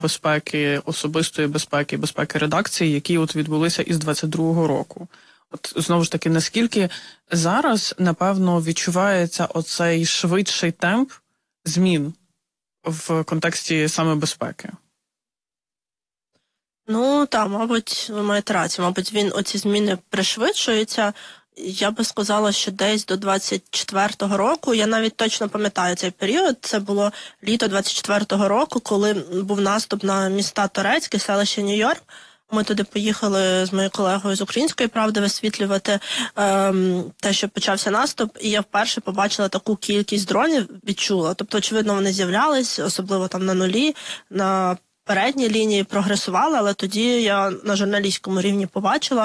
безпеки, особистої безпеки, безпеки редакції, які от відбулися із 22-го року. От знову ж таки, наскільки зараз, напевно, відчувається оцей швидший темп змін в контексті саме безпеки? Ну, так, мабуть, ви маєте рацію. Мабуть, оці зміни пришвидшуються. Я би сказала, що десь до 24-го року, я навіть точно пам'ятаю цей період, це було літо 24-го року, коли був наступ на міста Торецьке, селище Нью-Йорк. Ми туди поїхали з моєю колегою з «Української правди» висвітлювати те, що почався наступ, і я вперше побачила таку кількість дронів, відчула. Тобто, очевидно, вони з'являлись, особливо там на нулі, на передній лінії прогресували, але тоді я на журналістському рівні побачила,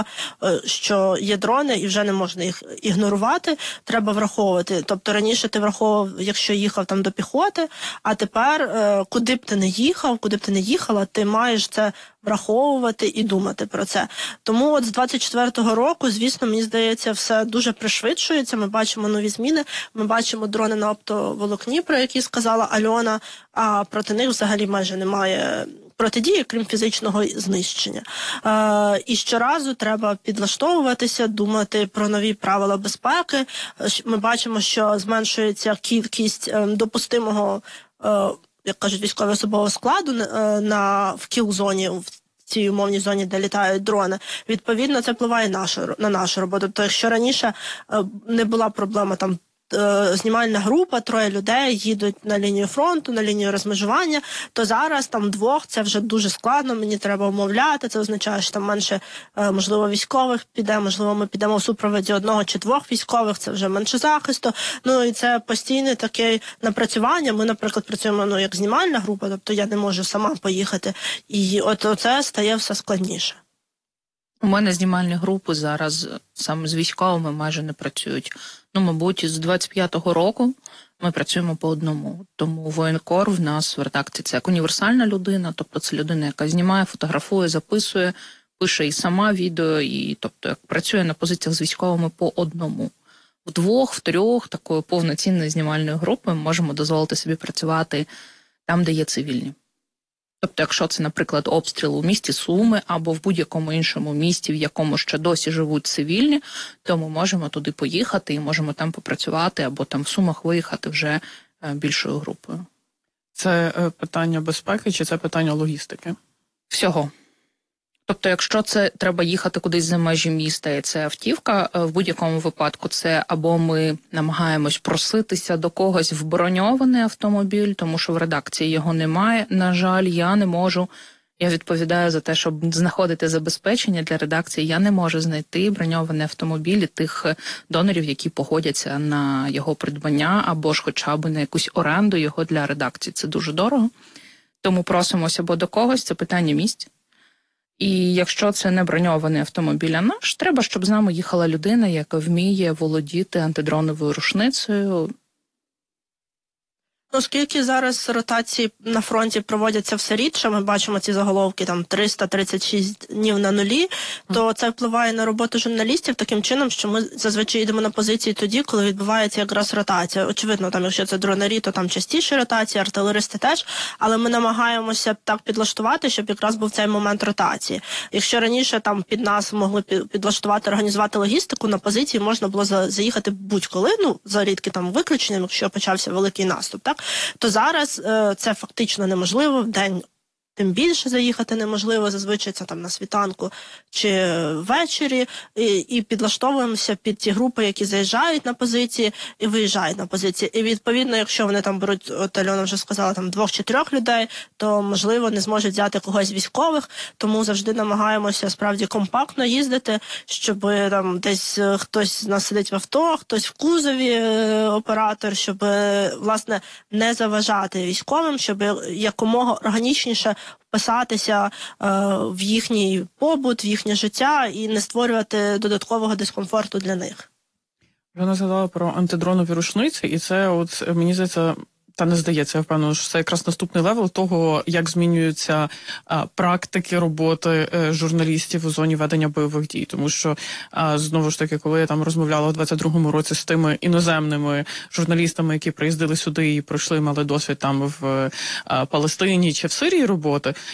що є дрони і вже не можна їх ігнорувати, треба враховувати. Тобто раніше ти враховував, якщо їхав там до піхоти, а тепер куди б ти не їхав, куди б ти не їхала, ти маєш це враховувати і думати про це. Тому от з 24-го року, звісно, мені здається, все дуже пришвидшується, ми бачимо нові зміни, ми бачимо дрони на оптоволокні, про які сказала Альона, а проти них взагалі майже немає протидії, крім фізичного знищення. І щоразу треба підлаштовуватися, думати про нові правила безпеки. Ми бачимо, що зменшується кількість допустимого, як кажуть, військово-особового складу в кіл-зоні, в цій умовній зоні, де літають дрони. Відповідно, це впливає на нашу роботу. Тобто, якщо раніше не була проблема там знімальна група, 3 людей їдуть на лінію фронту, на лінію розмежування, то зараз там 2 це вже дуже складно, мені треба умовляти, це означає, що там менше, можливо, військових піде, можливо, ми підемо у супроводі 1 чи 2 військових, це вже менше захисту, ну і це постійне таке напрацювання. Ми, наприклад, працюємо як знімальна група, тобто я не можу сама поїхати, і от це стає все складніше. У мене знімальні групи зараз саме з військовими майже не працюють. Ну, мабуть, з 25-го року ми працюємо по одному. Тому воєнкор в нас в редакції це як універсальна людина, тобто це людина, яка знімає, фотографує, записує, пише і сама відео, і тобто як працює на позиціях з військовими по одному. В 2, в 3 такої повноцінної знімальної групи ми можемо дозволити собі працювати там, де є цивільні. Тобто, якщо це, наприклад, обстріл у місті Суми або в будь-якому іншому місті, в якому ще досі живуть цивільні, то ми можемо туди поїхати і можемо там попрацювати, або там в Сумах виїхати вже більшою групою. Це питання безпеки чи це питання логістики? Всього. Тобто, якщо це треба їхати кудись за межі міста, і це автівка, в будь-якому випадку це або ми намагаємось проситися до когось в броньований автомобіль, тому що в редакції його немає. На жаль, я не можу, я відповідаю за те, щоб знаходити забезпечення для редакції, я не можу знайти броньовані автомобілі тих донорів, які погодяться на його придбання, або ж хоча б на якусь оренду його для редакції. Це дуже дорого. Тому просимося або до когось, це питання місць. І якщо це не броньований автомобіль, а наш, треба, щоб з нами їхала людина, яка вміє володіти антидроновою рушницею. Оскільки зараз ротації на фронті проводяться все рідше, ми бачимо ці заголовки там 336 днів на нулі, то це впливає на роботу журналістів таким чином, що ми зазвичай йдемо на позиції тоді, коли відбувається якраз ротація. Очевидно, там, якщо це дронарі, то там частіше ротація, артилеристи теж, але ми намагаємося так підлаштувати, щоб якраз був цей момент ротації. Якщо раніше там під нас могли підлаштувати, організувати логістику, на позиції можна було заїхати будь-коли, ну, за рідким там виключенням, якщо почався великий наступ, так? То зараз це фактично неможливо, в день тим більше заїхати неможливо, зазвичай це там на світанку чи ввечері, і підлаштовуємося під ті групи, які заїжджають на позиції і виїжджають на позиції. І відповідно, якщо вони там беруть, от Альона вже сказала, там 2 чи 3 людей, то можливо не зможуть взяти когось з військових, тому завжди намагаємося справді компактно їздити, щоб там десь хтось з нас сидить в авто, хтось в кузові, оператор, щоб власне не заважати військовим, щоб якомога органічніше вписатися в їхній побут, в їхнє життя і не створювати додаткового дискомфорту для них. Ви згадали про антидронові рушниці, і це, от, мені здається, Та не здається, я впевнена, що це якраз наступний левел того, як змінюються практики роботи журналістів у зоні ведення бойових дій. Тому що, знову ж таки, коли я там розмовляла у 22-му році з тими іноземними журналістами, які приїздили сюди і пройшли, мали досвід там в Палестині чи в Сирії роботи,